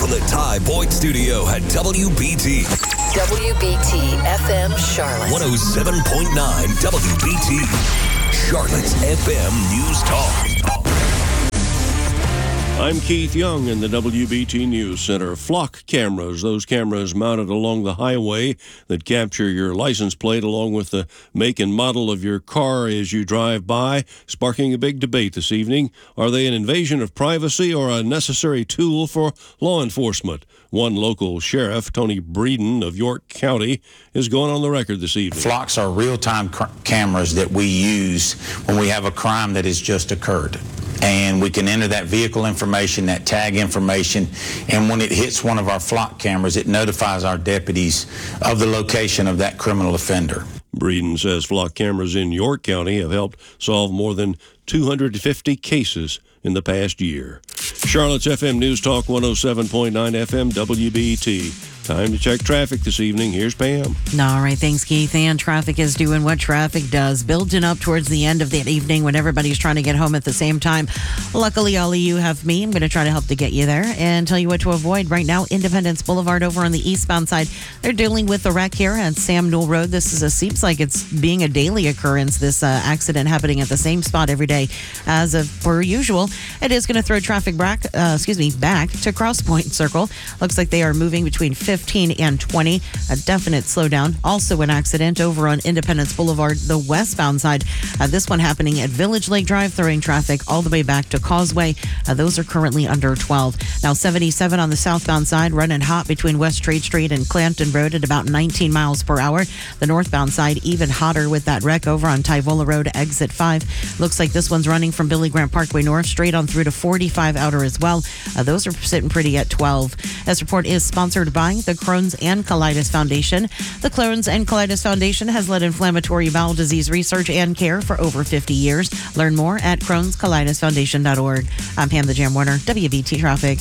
the Ty Boyd Studio at WBT. WBT FM Charlotte. 107.9 WBT. Charlotte's FM News Talk. I'm Keith Young in the WBT News Center. Flock cameras, those cameras mounted along the highway that capture your license plate along with the make and model of your car as you drive by, sparking a big debate this evening. Are they an invasion of privacy or a necessary tool for law enforcement? One local sheriff, Tony Breeden of York County, is going on the record this evening. Flocks are real-time cameras that we use when we have a crime that has just occurred. And we can enter that vehicle information, that tag information, and when it hits one of our flock cameras, it notifies our deputies of the location of that criminal offender. Breeden says flock cameras in York County have helped solve more than 250 cases in the past year. Charlotte's FM News Talk 107.9 FM WBT. Time to check traffic this evening. Here's Pam. All right, thanks, Keith. And traffic is doing what traffic does, building up towards the end of that evening when everybody's trying to get home at the same time. Luckily, all of you have me. I'm going to try to help to get you there and tell you what to avoid. Right now, Independence Boulevard over on the eastbound side, they're dealing with the wreck here at Sam Newell Road. Seems like it's being a daily occurrence, this accident happening at the same spot every day as per usual. It is going to throw traffic back to Cross Point Circle. Looks like they are moving between 15 and 20. A definite slowdown. Also an accident over on Independence Boulevard, the westbound side. This one happening at Village Lake Drive, throwing traffic all the way back to Causeway. Those are currently under 12. Now 77 on the southbound side, running hot between West Trade Street and Clanton Road at about 19 miles per hour. The northbound side even hotter with that wreck over on Tyvola Road, exit 5. Looks like this one's running from Billy Graham Parkway North straight on through to 45 outer as well. Those are sitting pretty at 12. This report is sponsored by the Crohn's and Colitis Foundation. The Crohn's and Colitis Foundation has led inflammatory bowel disease research and care for over 50 years. Learn more at Crohn'sColitisFoundation.org. I'm Pam the Jam Warner, WBT Traffic.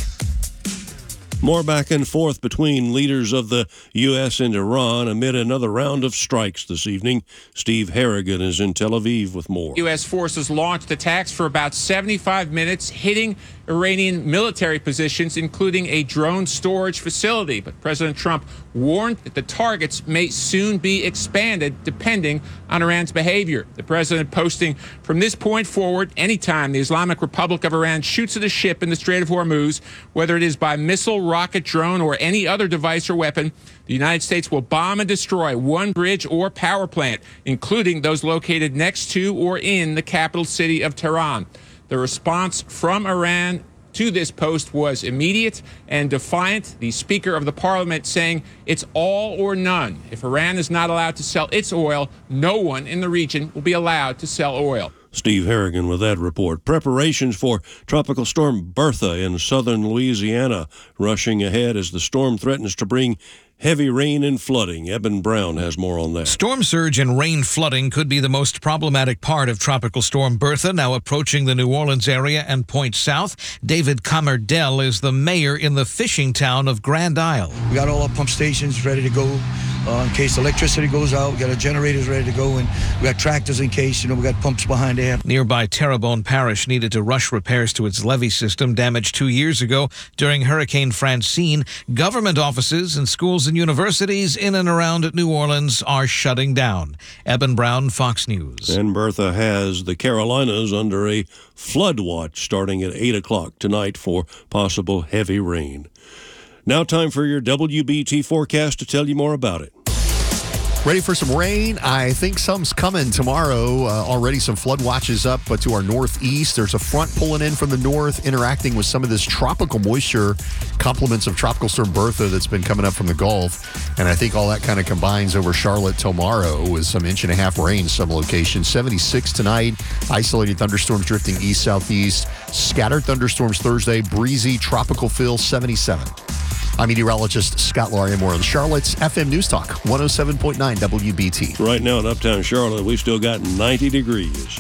More back and forth between leaders of the U.S. and Iran amid another round of strikes this evening. Steve Harrigan is in Tel Aviv with more. U.S. forces launched attacks for about 75 minutes, hitting Iranian military positions, including a drone storage facility. But President Trump warned that the targets may soon be expanded depending on Iran's behavior. The president posting, from this point forward, anytime the Islamic Republic of Iran shoots at a ship in the Strait of Hormuz, whether it is by missile, rocket, drone, or any other device or weapon, the United States will bomb and destroy one bridge or power plant, including those located next to or in the capital city of Tehran. The response from Iran to this post was immediate and defiant. The Speaker of the Parliament saying it's all or none. If Iran is not allowed to sell its oil, no one in the region will be allowed to sell oil. Steve Harrigan with that report. Preparations for Tropical Storm Bertha in southern Louisiana rushing ahead as the storm threatens to bring heavy rain and flooding. Eben Brown has more on that. Storm surge and rain flooding could be the most problematic part of Tropical Storm Bertha, now approaching the New Orleans area and points south. David Commerdell is the mayor in the fishing town of Grand Isle. We got all our pump stations ready to go. In case electricity goes out, we got our generators ready to go, and we got tractors in case, we got pumps behind there. Nearby Terrebonne Parish needed to rush repairs to its levee system damaged 2 years ago during Hurricane Francine. Government offices and schools and universities in and around New Orleans are shutting down. Eben Brown, Fox News. And Bertha has the Carolinas under a flood watch starting at 8 o'clock tonight for possible heavy rain. Now time for your WBT forecast to tell you more about it. Ready for some rain? I think some's coming tomorrow. Already some flood watches up to our northeast. There's a front pulling in from the north, interacting with some of this tropical moisture, complements of Tropical Storm Bertha that's been coming up from the Gulf. And I think all that kind of combines over Charlotte tomorrow with some 1.5 inch rain some locations. 76 tonight. Isolated thunderstorms drifting east-southeast. Scattered thunderstorms Thursday. Breezy tropical feel 77. I'm meteorologist Scott Larimore on Charlotte's FM News Talk, 107.9 WBT. Right now in uptown Charlotte, we've still got 90 degrees.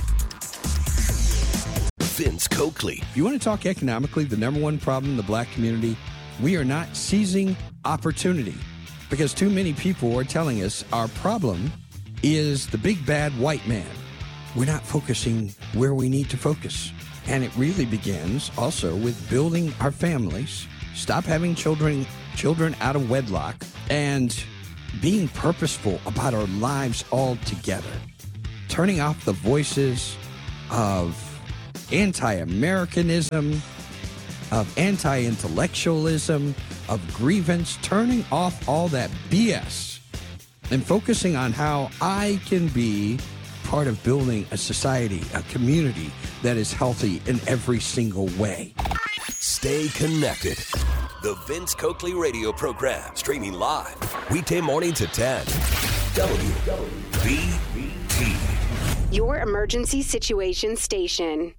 Vince Coakley. If you want to talk economically, the number one problem in the black community, we are not seizing opportunity because too many people are telling us our problem is the big bad white man. We're not focusing where we need to focus. And it really begins also with building our families stop having children out of wedlock, and being purposeful about our lives altogether. Turning off the voices of anti-Americanism, of anti-intellectualism, of grievance, turning off all that BS and focusing on how I can be part of building a society, a community that is healthy in every single way. Stay connected. The Vince Coakley radio program, streaming live, weekday mornings at 10. WBT. Your emergency situation station.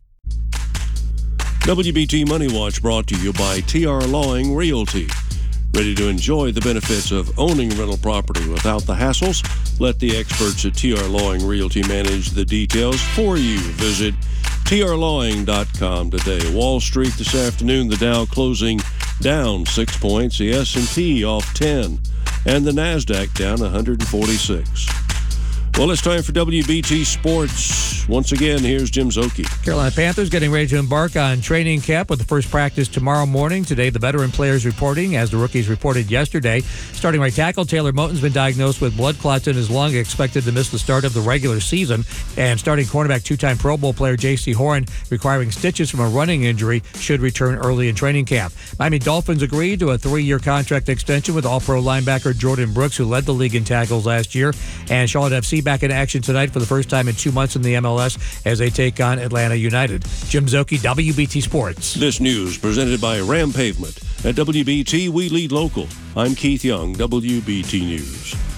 WBT Money Watch brought to you by TR Lawing Realty. Ready to enjoy the benefits of owning rental property without the hassles? Let the experts at TR Lawing Realty manage the details for you. Visit trlawing.com today. Wall Street this afternoon, the Dow closing down 6 points, the S&P off 10, and the NASDAQ down 146. Well, it's time for WBT Sports. Once again, here's Jim Szoke. Carolina Panthers getting ready to embark on training camp with the first practice tomorrow morning. Today, the veteran players reporting, as the rookies reported yesterday. Starting right tackle Taylor Moton's been diagnosed with blood clots in his lung, expected to miss the start of the regular season. And starting cornerback, two-time Pro Bowl player J.C. Horn, requiring stitches from a running injury, should return early in training camp. Miami Dolphins agreed to a 3-year contract extension with All-Pro linebacker Jordan Brooks, who led the league in tackles last year. And Charlotte FC back in action tonight for the first time in 2 months in the MLS as they take on Atlanta United. Jim Szoke, WBT Sports. This news presented by Ram Pavement. At WBT, we lead local. I'm Keith Young, WBT News.